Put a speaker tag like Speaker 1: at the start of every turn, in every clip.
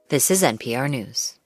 Speaker 1: This is NPR News.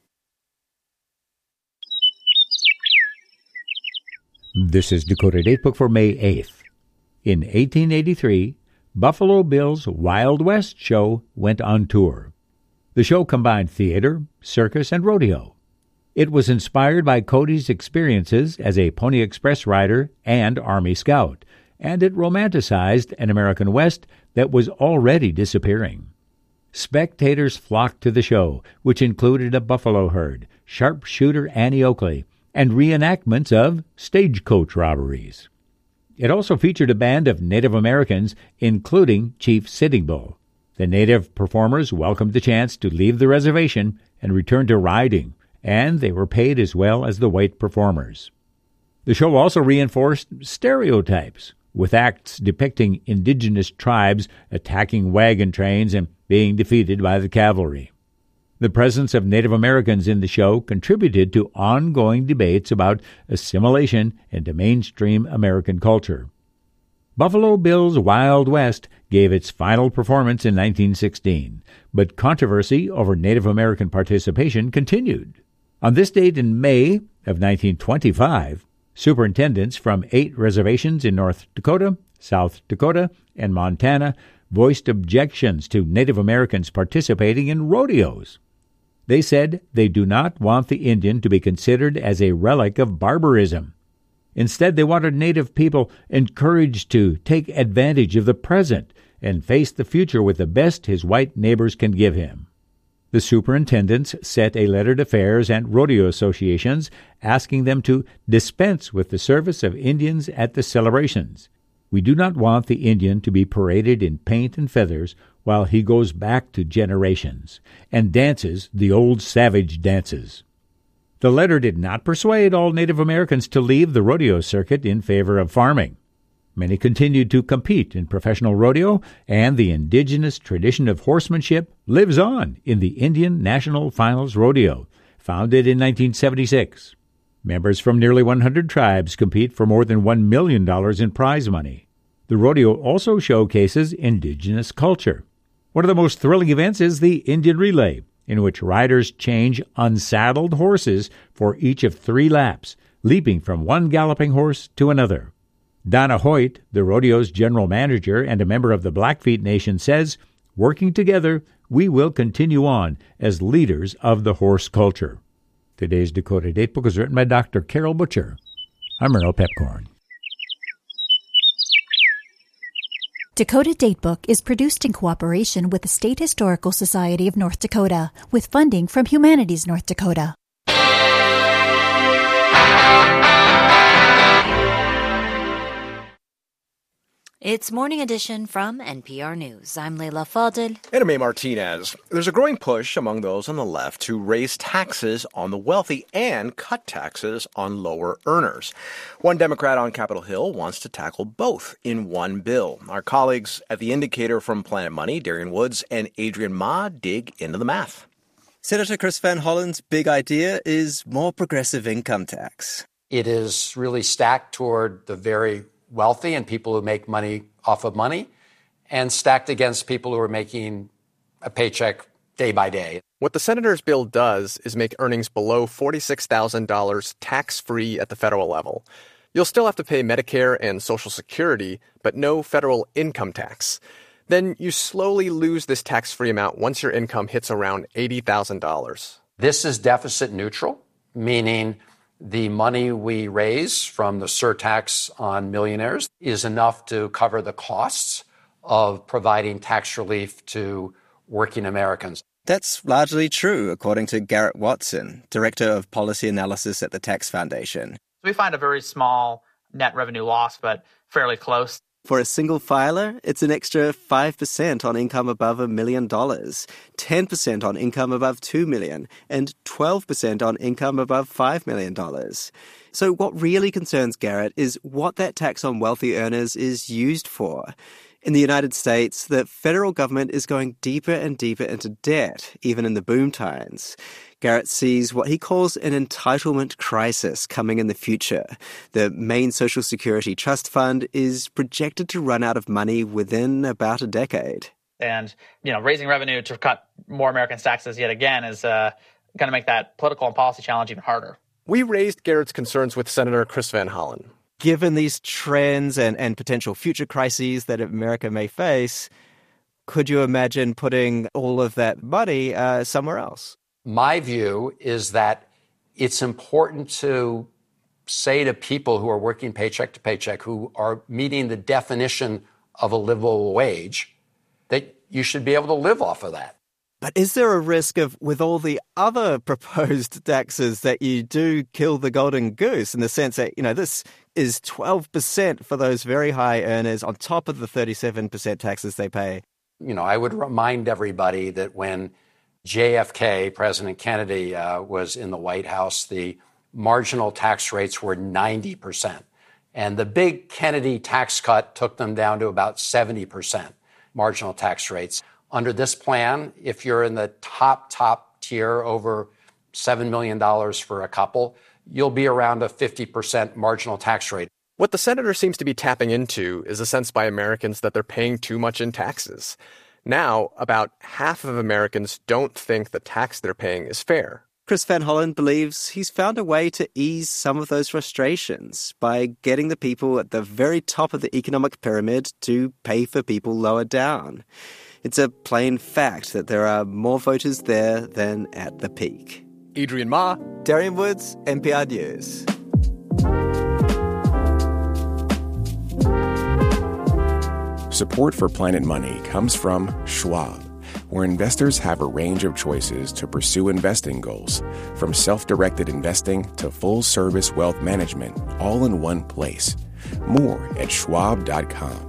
Speaker 2: This is Dakota Datebook for May 8th. In 1883, Buffalo Bill's Wild West show went on tour. The show combined theater, circus, and rodeo. It was inspired by Cody's experiences as a Pony Express rider and Army Scout, and it romanticized an American West that was already disappearing. Spectators flocked to the show, which included a buffalo herd, sharpshooter Annie Oakley, and reenactments of stagecoach robberies. It also featured a band of Native Americans, including Chief Sitting Bull. The Native performers welcomed the chance to leave the reservation and return to riding, and they were paid as well as the white performers. The show also reinforced stereotypes, with acts depicting indigenous tribes attacking wagon trains and being defeated by the cavalry. The presence of Native Americans in the show contributed to ongoing debates about assimilation into mainstream American culture. Buffalo Bill's Wild West gave its final performance in 1916, but controversy over Native American participation continued. On this date in May of 1925, superintendents from 8 reservations in North Dakota, South Dakota, and Montana voiced objections to Native Americans participating in rodeos. They said they do not want the Indian to be considered as a relic of barbarism. Instead, they wanted Native people encouraged to take advantage of the present and face the future with the best his white neighbors can give him. The superintendents sent a letter to fairs and rodeo associations asking them to dispense with the service of Indians at the celebrations. We do not want the Indian to be paraded in paint and feathers while he goes back to generations and dances the old savage dances. The letter did not persuade all Native Americans to leave the rodeo circuit in favor of farming. Many continued to compete in professional rodeo, and the indigenous tradition of horsemanship lives on in the Indian National Finals Rodeo, founded in 1976. Members from nearly 100 tribes compete for more than $1 million in prize money. The rodeo also showcases indigenous culture. One of the most thrilling events is the Indian Relay, in which riders change unsaddled horses for each of 3 laps, leaping from one galloping horse to another. Donna Hoyt, the rodeo's general manager and a member of the Blackfeet Nation, says, "Working together, we will continue on as leaders of the horse culture." Today's Dakota Datebook is written by Dr. Carol Butcher. I'm Earl Pepcorn.
Speaker 3: Dakota Datebook is produced in cooperation with the State Historical Society of North Dakota, with funding from Humanities North Dakota.
Speaker 1: It's Morning Edition from NPR News. I'm Leila Fadel.
Speaker 4: And I'm A. Martinez. There's a growing push among those on the left to raise taxes on the wealthy and cut taxes on lower earners. One Democrat on Capitol Hill wants to tackle both in one bill. Our colleagues at The Indicator from Planet Money, Darian Woods and Adrian Ma, dig into the math.
Speaker 5: Senator Chris Van Hollen's big idea is more progressive income tax.
Speaker 6: It is really stacked toward the very wealthy and people who make money off of money, and stacked against people who are making a paycheck day by day.
Speaker 7: What the senator's bill does is make earnings below $46,000 tax-free at the federal level. You'll still have to pay Medicare and Social Security, but no federal income tax. Then you slowly lose this tax-free amount once your income hits around $80,000.
Speaker 6: This is deficit neutral, meaning the money we raise from the surtax on millionaires is enough to cover the costs of providing tax relief to working Americans.
Speaker 5: That's largely true, according to Garrett Watson, Director of Policy Analysis at the Tax Foundation.
Speaker 8: We find a very small net revenue loss, but fairly close.
Speaker 5: For a single filer, it's an extra 5% on income above $1 million, 10% on income above $2 million, and 12% on income above $5 million. So what really concerns Garrett is what that tax on wealthy earners is used for. In the United States, the federal government is going deeper and deeper into debt, even in the boom times. Garrett sees what he calls an entitlement crisis coming in the future. The main Social Security Trust Fund is projected to run out of money within about a decade.
Speaker 8: And, raising revenue to cut more Americans' taxes yet again is going to make that political and policy challenge even harder.
Speaker 7: We raised Garrett's concerns with Senator Chris Van Hollen.
Speaker 5: Given these trends and potential future crises that America may face, could you imagine putting all of that money somewhere else?
Speaker 6: My view is that it's important to say to people who are working paycheck to paycheck, who are meeting the definition of a livable wage, that you should be able to live off of that.
Speaker 5: But is there a risk of, with all the other proposed taxes, that you do kill the golden goose in the sense that, this is 12% for those very high earners on top of the 37% taxes they pay?
Speaker 6: I would remind everybody that when JFK, President Kennedy, was in the White House, the marginal tax rates were 90%. And the big Kennedy tax cut took them down to about 70% marginal tax rates. Under this plan, if you're in the top tier over $7 million for a couple, you'll be around a 50% marginal tax rate.
Speaker 7: What the senator seems to be tapping into is a sense by Americans that they're paying too much in taxes. Now, about half of Americans don't think the tax they're paying is fair.
Speaker 5: Chris Van Hollen believes he's found a way to ease some of those frustrations by getting the people at the very top of the economic pyramid to pay for people lower down. It's a plain fact that there are more voters there than at the peak.
Speaker 7: Adrian Ma,
Speaker 5: Darian Woods, NPR News.
Speaker 9: Support for Planet Money comes from Schwab, where investors have a range of choices to pursue investing goals, from self-directed investing to full-service wealth management, all in one place. More at schwab.com.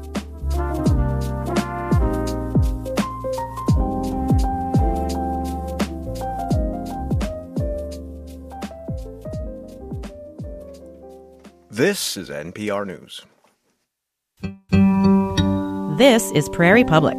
Speaker 4: This is NPR News.
Speaker 10: This is Prairie Public.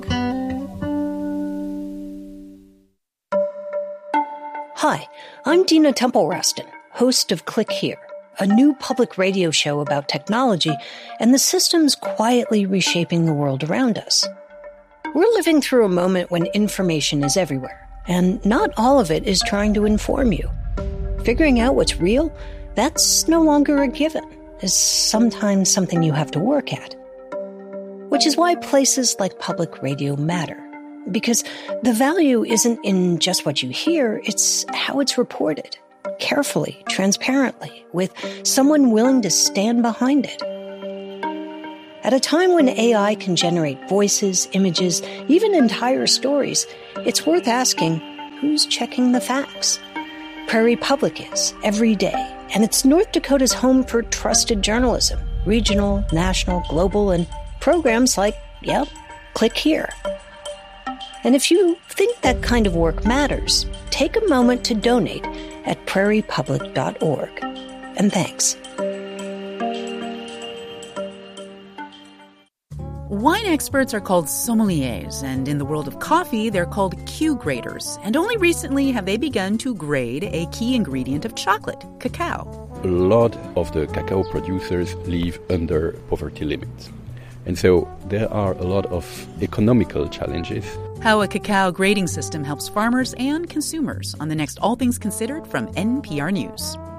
Speaker 11: Hi, I'm Dina Temple-Raston, host of Click Here, a new public radio show about technology and the systems quietly reshaping the world around us. We're living through a moment when information is everywhere, and not all of it is trying to inform you. Figuring out what's real, that's no longer a given. Is sometimes something you have to work at. Which is why places like public radio matter. Because the value isn't in just what you hear, it's how it's reported. Carefully, transparently, with someone willing to stand behind it. At a time when AI can generate voices, images, even entire stories, it's worth asking, who's checking the facts? Prairie Public is, every day. And it's North Dakota's home for trusted journalism, regional, national, global, and programs like, Click Here. And if you think that kind of work matters, take a moment to donate at prairiepublic.org. And thanks.
Speaker 10: Wine experts are called sommeliers, and in the world of coffee, they're called Q graders. And only recently have they begun to grade a key ingredient of chocolate, cacao.
Speaker 12: A lot of the cacao producers live under poverty limits. And so there are a lot of economical challenges.
Speaker 10: How a cacao grading system helps farmers and consumers on the next All Things Considered from NPR News.